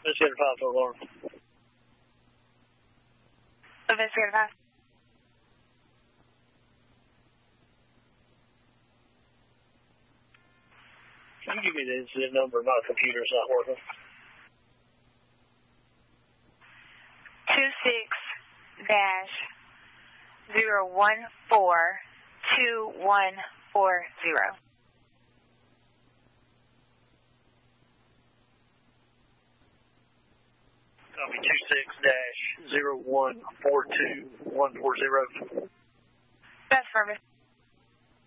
Investigator 5 for alarm. Investigator 5. Can you give me the incident number? My computer's not working. 26-014-2140. Copy 26-0142140. That's perfect.